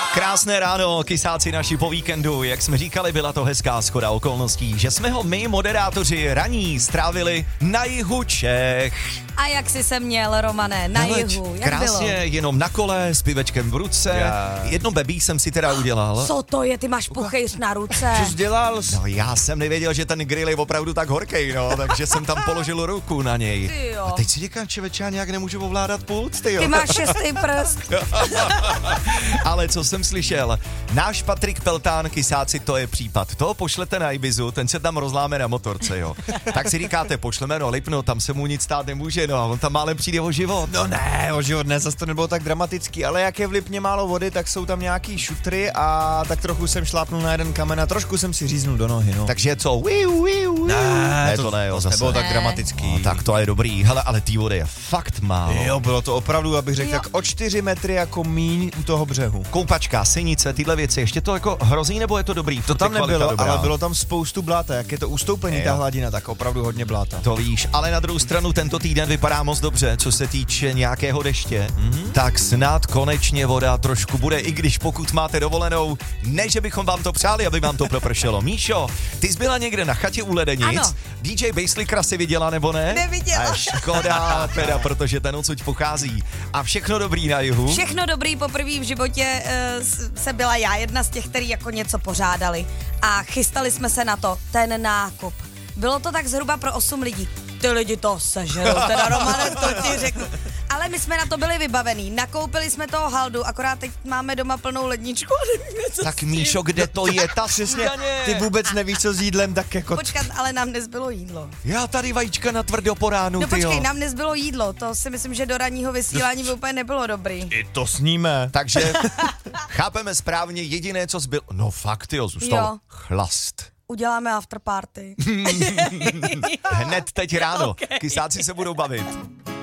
Krásné ráno, kysáci naši po víkendu. Jak jsme říkali, byla to hezká shoda okolností, že jsme ho my, moderátoři, raní strávili na jihu Čech. A jak jsi se měl, Romane, na jihu? Jak krásně, bylo? jenom na kole, s pivečkem v ruce. Jedno bebí jsem si teda udělal. Co to je, ty máš puchejř na ruce? Co jsi dělal? No já jsem nevěděl, že ten grill je opravdu tak horkej, no, takže jsem tam položil ruku na něj. Tyjo. A teď si říkám, čověče, já nějak nemůžu ovládat pult, tyjo. Ty máš šestý prst. Ale co jsem slyšel, náš Patrik Peltán, kysáci, to je případ. Toho pošlete na Ibizu, ten se tam rozláme na motorce, jo. Tak si říkáte, pošleme no Lipno, tam se mu nic stát nemůže, no a on tam málem přijde o život. No ne, o život ne, zase to nebylo tak dramatický, ale jak je v Lipně málo vody, tak jsou tam nějaký šutry a tak trochu jsem šlápnul na jeden kamen a trošku jsem si říznul do nohy, no. Takže co? Ne, to ne, jo, to zase. nebylo tak Ne. dramatický. No, tak to je dobrý, hele, ale té vody je fakt málo. Jo, bylo to opravdu, abych řekl, Jo. tak o 4 metry jako míň u toho břehu. Koupačka, sinice, tyhle věci, ještě to jako hrozí, nebo je to dobrý? To tam nebylo, dobrá. ale bylo tam spoustu bláta, jak je to ustoupení Jo. ta hladina, tak opravdu hodně bláta. To víš, ale na druhou stranu tento týden vypadá moc dobře, co se týče nějakého deště. Tak snad konečně voda trošku bude, i když pokud máte dovolenou, ne, že bychom vám to přáli, aby vám to propršelo. Míšo, ty jsi byla někde na chatě u Ledenic, Ano. DJ Basslickera si viděla, nebo ne? Neviděla. A škoda, teda, protože ten odsud pochází. A všechno dobrý na jihu. Všechno dobrý, poprvé v životě se byla já jedna z těch, který jako něco pořádali. A chystali jsme se na to, ten nákup. Bylo to tak zhruba pro 8 lidí. Ty lidi to sežerou, teda Romane, to ti řeknu. Ale my jsme na to byli vybavení, nakoupili jsme toho haldu, akorát teď máme doma plnou ledničku a nevíme, co Tak s tím. Míšo, kde to je ta Přesně, snídaně? ty vůbec nevíš, co s jídlem, tak jako... Počkat, ale nám nezbylo jídlo. Já tady vajíčka na tvrdo po ránu, No tyjo. počkej, nám nezbylo jídlo, to si myslím, že do ranního vysílání by úplně nebylo dobrý. I to sníme. Takže chápeme správně, jediné, co zbylo, no fakt jo, zůstal Jo. chlast. Uděláme afterparty. Hned teď ráno, Okay. kysáci se budou bavit.